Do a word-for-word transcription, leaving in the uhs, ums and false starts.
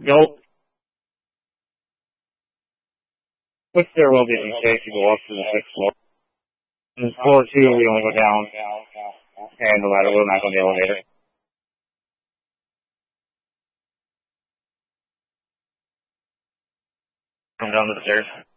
Go. Which there will be in case you go up to the sixth floor. And floor two, we only go down. And the ladder will not go in the elevator. Come down the stairs.